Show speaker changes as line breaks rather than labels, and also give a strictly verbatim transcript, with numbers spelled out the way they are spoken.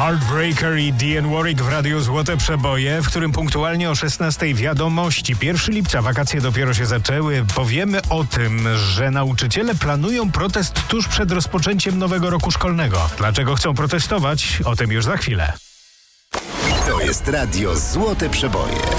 Heartbreaker i Dionne Warwick w Radiu Złote Przeboje, w którym punktualnie o szesnastej wiadomości. pierwszego lipca wakacje dopiero się zaczęły. Powiemy o tym, że nauczyciele planują protest tuż przed rozpoczęciem nowego roku szkolnego. Dlaczego chcą protestować? O tym już za chwilę.
To jest Radio Złote Przeboje.